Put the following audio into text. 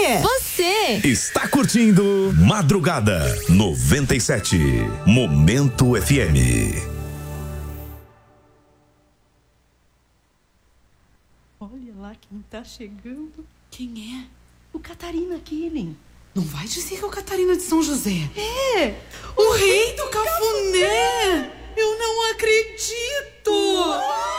Você! Está curtindo Madrugada 97, Momento FM. Olha lá quem tá chegando. Quem é? O Catarina Killing. Não vai dizer que é o Catarina de São José. É! O rei do cafuné! Eu não acredito!